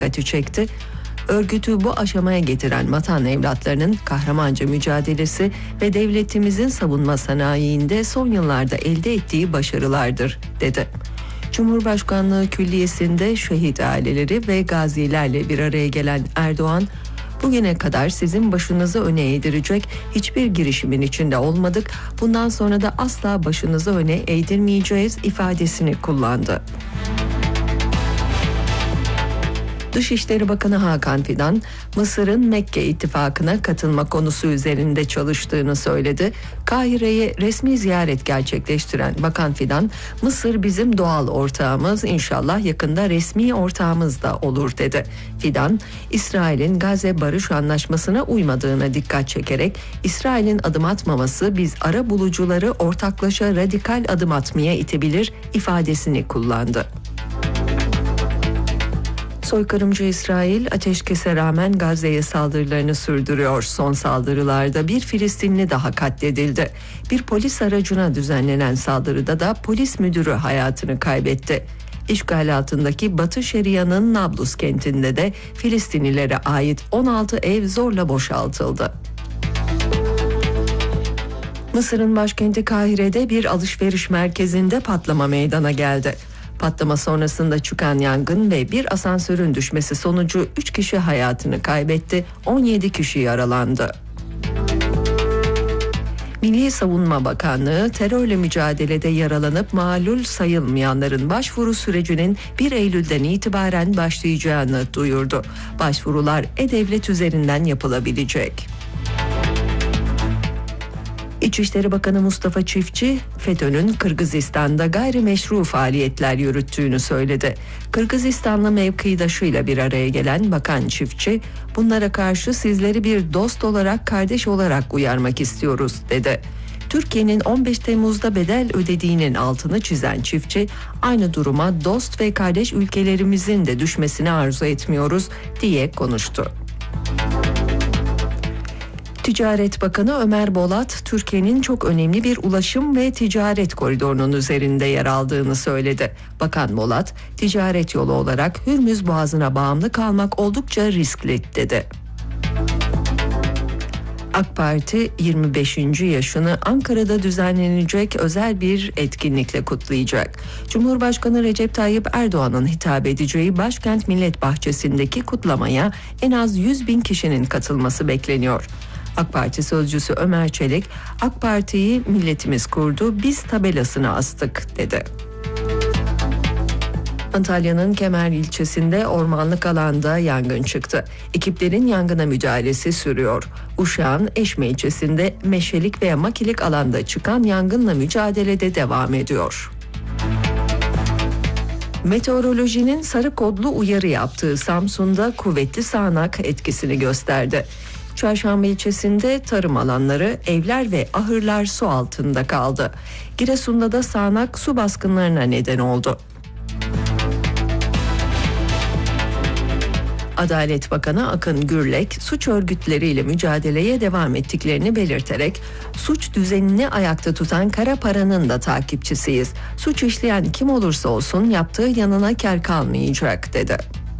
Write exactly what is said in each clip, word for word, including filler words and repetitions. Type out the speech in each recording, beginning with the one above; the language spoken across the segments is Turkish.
dikkati çekti. Örgütü bu aşamaya getiren vatan evlatlarının kahramanca mücadelesi ve devletimizin savunma sanayiinde son yıllarda elde ettiği başarılardır, dedi. Cumhurbaşkanlığı Külliyesi'nde şehit aileleri ve gazilerle bir araya gelen Erdoğan, "Bugüne kadar sizin başınızı öne eğdirecek hiçbir girişimin içinde olmadık. Bundan sonra da asla başınızı öne eğdirmeyeceğiz" ifadesini kullandı. Dışişleri Bakanı Hakan Fidan, Mısır'ın Mekke ittifakına katılma konusu üzerinde çalıştığını söyledi. Kahire'ye resmi ziyaret gerçekleştiren Bakan Fidan, "Mısır bizim doğal ortağımız, inşallah yakında resmi ortağımız da olur" dedi. Fidan, İsrail'in Gazze Barış Anlaşması'na uymadığına dikkat çekerek, "İsrail'in adım atmaması biz ara bulucuları ortaklaşa radikal adım atmaya itebilir" ifadesini kullandı. Soykırımcı İsrail ateşkese rağmen Gazze'ye saldırılarını sürdürüyor. Son saldırılarda bir Filistinli daha katledildi. Bir polis aracına düzenlenen saldırıda da polis müdürü hayatını kaybetti. İşgal altındaki Batı Şeria'nın Nablus kentinde de Filistinlilere ait on altı ev zorla boşaltıldı. Mısır'ın başkenti Kahire'de bir alışveriş merkezinde patlama meydana geldi. Patlama sonrasında çıkan yangın ve bir asansörün düşmesi sonucu üç kişi hayatını kaybetti, on yedi kişi yaralandı. Milli Savunma Bakanlığı terörle mücadelede yaralanıp mağlul sayılmayanların başvuru sürecinin bir Eylül'den itibaren başlayacağını duyurdu. Başvurular E-Devlet üzerinden yapılabilecek. İçişleri Bakanı Mustafa Çiftçi, FETÖ'nün Kırgızistan'da gayrimeşru faaliyetler yürüttüğünü söyledi. Kırgızistanlı mevkidaşıyla bir araya gelen Bakan Çiftçi, "Bunlara karşı sizleri bir dost olarak, kardeş olarak uyarmak istiyoruz" dedi. Türkiye'nin on beş Temmuz'da bedel ödediğinin altını çizen Çiftçi, "Aynı duruma dost ve kardeş ülkelerimizin de düşmesini arzu etmiyoruz" diye konuştu. Ticaret Bakanı Ömer Bolat, Türkiye'nin çok önemli bir ulaşım ve ticaret koridorunun üzerinde yer aldığını söyledi. Bakan Bolat, "Ticaret yolu olarak Hürmüz Boğazı'na bağımlı kalmak oldukça riskli" dedi. AK Parti yirmi beşinci yaşını Ankara'da düzenlenecek özel bir etkinlikle kutlayacak. Cumhurbaşkanı Recep Tayyip Erdoğan'ın hitap edeceği Başkent Millet Bahçesi'ndeki kutlamaya en az yüz bin kişinin katılması bekleniyor. AK Parti sözcüsü Ömer Çelik, "AK Parti'yi milletimiz kurdu, biz tabelasını astık" dedi. Antalya'nın Kemer ilçesinde ormanlık alanda yangın çıktı. Ekiplerin yangına müdahalesi sürüyor. Uşak'ın Eşme ilçesinde meşelik veya makilik alanda çıkan yangınla mücadelede devam ediyor. Meteorolojinin sarı kodlu uyarı yaptığı Samsun'da kuvvetli sağanak etkisini gösterdi. Çarşamba ilçesinde tarım alanları, evler ve ahırlar su altında kaldı. Giresun'da da sağanak su baskınlarına neden oldu. Adalet Bakanı Akın Gürlek, suç örgütleriyle mücadeleye devam ettiklerini belirterek, "Suç düzenini ayakta tutan kara paranın da takipçisiyiz. Suç işleyen kim olursa olsun yaptığı yanına kâr kalmayacak" dedi.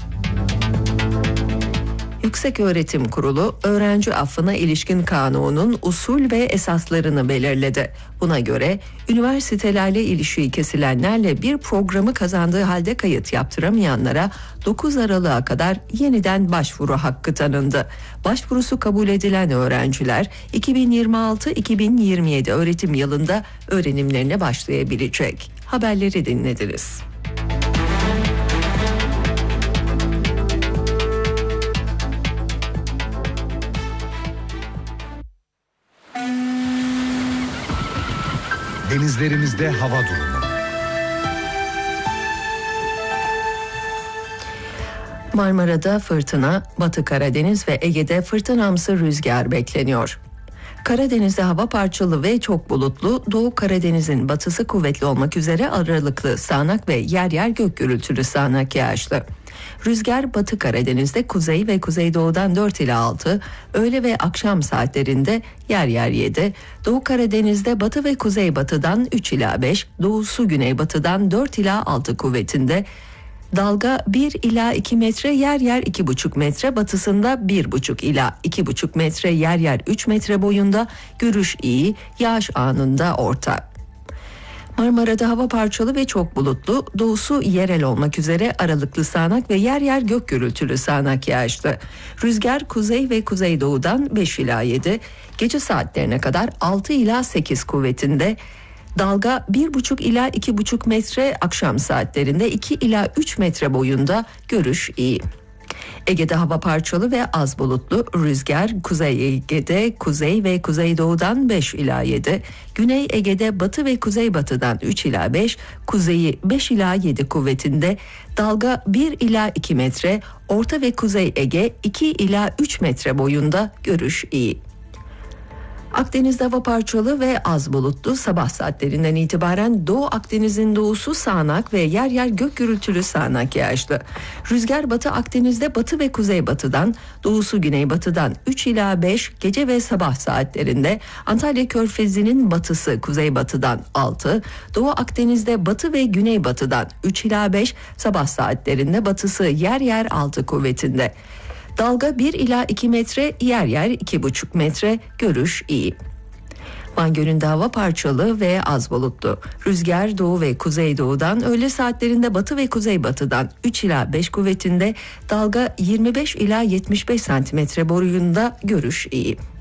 Yükseköğretim Kurulu, öğrenci affına ilişkin kanunun usul ve esaslarını belirledi. Buna göre üniversitelerle ilişiği kesilenlerle bir programı kazandığı halde kayıt yaptıramayanlara dokuz Aralık'a kadar yeniden başvuru hakkı tanındı. Başvurusu kabul edilen öğrenciler iki bin yirmi altı iki bin yirmi yedi öğretim yılında öğrenimlerine başlayabilecek. Haberleri dinlediniz. Denizlerimizde hava durumu. Marmara'da fırtına, Batı Karadeniz ve Ege'de fırtınamsı rüzgar bekleniyor. Karadeniz'de hava parçalı ve çok bulutlu, Doğu Karadeniz'in batısı kuvvetli olmak üzere aralıklı sağanak ve yer yer gök gürültülü sağanak yağışlı. Rüzgar Batı Karadeniz'de kuzey ve kuzeydoğudan dört ila altı, öğle ve akşam saatlerinde yer yer yedi, Doğu Karadeniz'de batı ve kuzeybatıdan üç ila beş, doğusu güneybatıdan dört ila altı kuvvetinde, Dalga bir ila iki metre, yer yer iki buçuk metre, batısında bir buçuk ila iki buçuk metre, yer yer üç metre boyunda, görüş iyi, yağış anında orta. Marmara'da hava parçalı ve çok bulutlu, doğusu yerel olmak üzere aralıklı sağanak ve yer yer gök gürültülü sağanak yağışlı. Rüzgar kuzey ve kuzeydoğudan beş ila yedi, gece saatlerine kadar altı ila sekiz kuvvetinde. Dalga bir buçuk ila iki buçuk metre, akşam saatlerinde iki ila üç metre boyunda, görüş iyi. Ege'de hava parçalı ve az bulutlu, rüzgar Kuzey Ege'de kuzey ve kuzeydoğudan beş ila yedi, Güney Ege'de batı ve kuzeybatıdan üç ila beş, kuzeyi beş ila yedi kuvvetinde, dalga bir ila iki metre, Orta ve Kuzey Ege iki ila üç metre boyunda, görüş iyi. Akdeniz'de hava parçalı ve az bulutlu, sabah saatlerinden itibaren Doğu Akdeniz'in doğusu sağanak ve yer yer gök gürültülü sağanak yağışlı. Rüzgar Batı Akdeniz'de batı ve kuzeybatıdan, doğusu güneybatıdan üç ila beş, gece ve sabah saatlerinde Antalya Körfezi'nin batısı kuzeybatıdan altı, Doğu Akdeniz'de batı ve güneybatıdan üç ila beş, sabah saatlerinde batısı yer yer altı kuvvetinde. Dalga bir ila iki metre, yer yer iki buçuk metre, görüş iyi. Van Gölü'nde hava parçalı ve az bulutlu. Rüzgar doğu ve kuzeydoğudan, öğle saatlerinde batı ve kuzeybatıdan üç ila beş kuvvetinde, dalga yirmi beş ila yetmiş beş santimetre boyunda, görüş iyi.